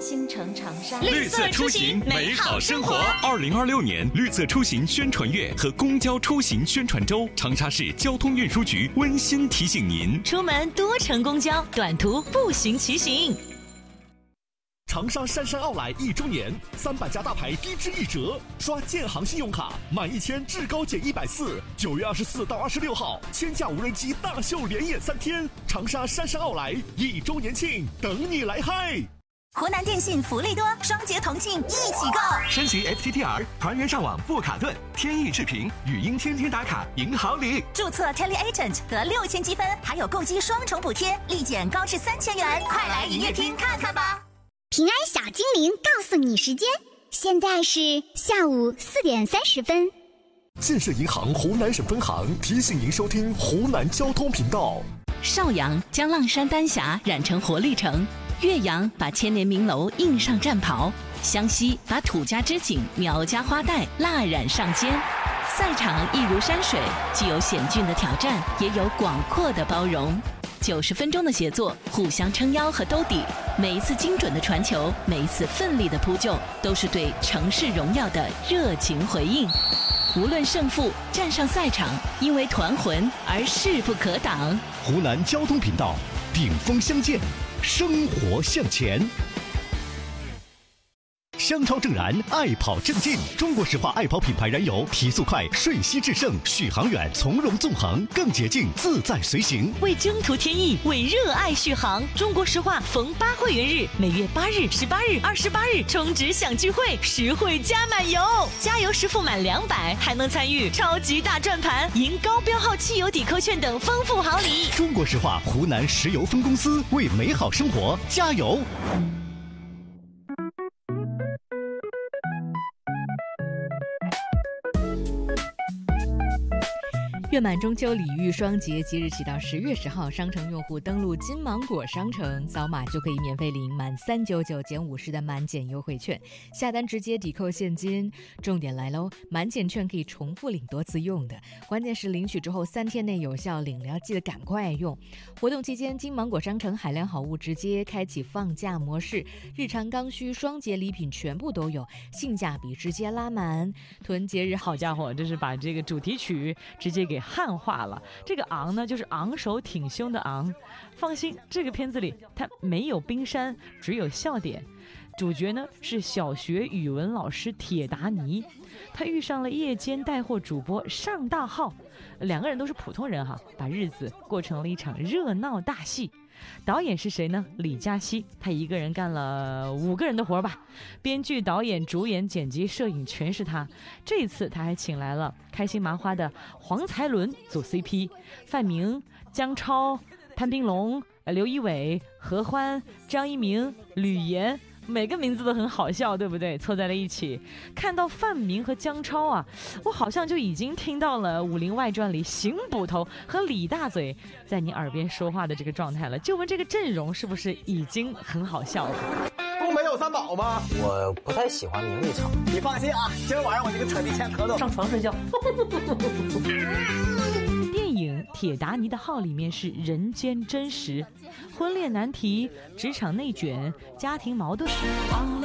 新城长沙， 绿色出行，美好生活。2026年绿色出行宣传月和公交出行宣传周，长沙市交通运输局温馨提醒您： 出门多乘公交，短途步行骑行。 长沙杉杉奥莱1周年，300家大牌低至1折，刷建行信用卡满1000至高减140。9月24到26号，1000架无人机大秀连演3天，长沙杉杉奥莱1周年庆，等你来嗨！ 湖南电信福利多，双节同庆一起购！ 升级 FTTR， 团圆上网不卡顿，天翼智屏，语音天天打卡，赢好礼！ 注册 TeleAgent 得6000积分，还有购机双重补贴，立减高至3000元！快来营业厅看看吧！ 平安小精灵告诉你时间，现在是下午4点30分。 建设银行湖南省分行提醒您收听湖南交通频道。 邵阳将浪山丹霞染成活力城，岳阳把千年名楼印上战袍，湘西把土家织锦、苗家花带蜡染上肩。赛场一如山水，既有险峻的挑战，也有广阔的包容。90分钟的协作，互相撑腰和兜底，每一次精准的传球，每一次奋力的扑救，都是对城市荣耀的热情回应。无论胜负，站上赛场，因为团魂而势不可挡。 湖南交通频道，顶峰相见，生活向前。香超正燃，爱跑正劲。中国石化爱跑品牌燃油，提速快，瞬息制胜，续航远，从容纵横，更捷径，自在随行。 为征途添翼，为热爱续航。中国石化逢8会员日，每月8日、18日、28日充值享聚会，实惠加满油，加油时付满200，还能参与超级大转盘，赢高标号汽油抵扣券等丰富好礼。 中国石化湖南石油分公司为美好生活加油。 月满中秋礼遇双节即日起到10月10号，商城用户登录金芒果商城扫码就可以免费领满399减50的满减优惠券，下单直接抵扣现金。重点来喽，满减券可以重复领多次用的，关键是领取之后3天内有效，领了要记得赶快用。活动期间，金芒果商城海量好物直接开启放假模式，日常刚需双节礼品全部都有，性价比直接拉满。囤节日好家伙，这是把这个主题曲直接给汉化了。这个昂呢，就是昂首挺胸的昂。放心，这个片子里它没有冰山，只有笑点。主角呢是小学语文老师铁达尼，他遇上了夜间带货主播尚大浩，两个人都是普通人哈，把日子过成了一场热闹大戏。导演是谁呢？李嘉熙，他一个人干了5个人的活吧。编剧、导演、主演、剪辑、摄影全是他。这一次他还请来了开心麻花的黄才伦组 CP， 范明、姜超、潘斌龙、刘仪伟、何欢、张一鸣、吕岩。每个名字都很好笑，对不对？凑在了一起，看到范明和姜超啊，我好像就已经听到了《武林外传》里邢捕头和李大嘴在你耳边说话的这个状态了。就问这个阵容是不是已经很好笑了？ 不没有三宝吗？ 我不太喜欢名利场。 你放心啊，今儿晚上我就跟扯地签合同， 上床睡觉。 电影《铁达尼的号》里面是人间真实，婚恋难题、职场内卷、家庭矛盾。